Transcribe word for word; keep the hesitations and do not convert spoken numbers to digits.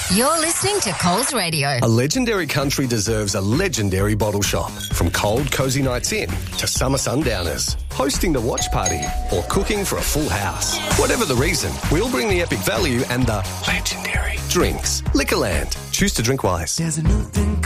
You're listening to Coles Radio. A legendary country deserves a legendary bottle shop. From cold, cosy nights in to summer sundowners, hosting the watch party or cooking for a full house. Whatever the reason, we'll bring the epic value and the legendary drinks. Liquorland. Choose to drink wise. There's a new thing